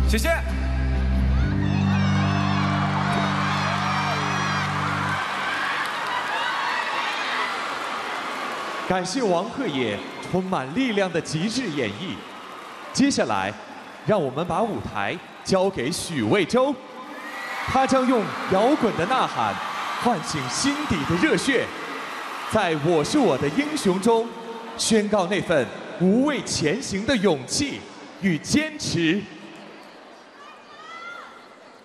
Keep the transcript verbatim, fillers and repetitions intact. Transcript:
谢谢。 感谢王鹤野充满力量的极致演绎。接下来，让我们把舞台交给许魏洲，他将用摇滚的呐喊唤醒心底的热血，在我是我的英雄中宣告那份无畏前行的勇气与坚持。